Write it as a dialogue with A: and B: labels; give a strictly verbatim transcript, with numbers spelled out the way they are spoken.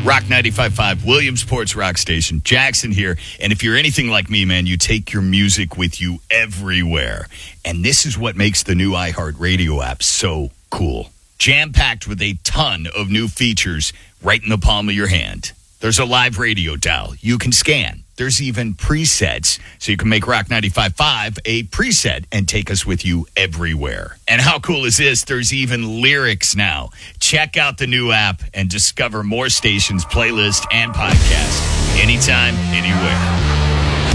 A: Rock ninety-five point five, Williamsport's Rock Station. Jackson here. And if you're anything like me, man, you take your music with you everywhere. And this is what makes the new iHeartRadio app so cool. Jam-packed with a ton of new features right in the palm of your hand. There's a live radio dial you can scan. There's even presets, so you can make Rock ninety-five point five a preset and take us with you everywhere. And how cool is this? There's even lyrics now. Check out the new app and discover more stations, playlists, and podcasts anytime, anywhere.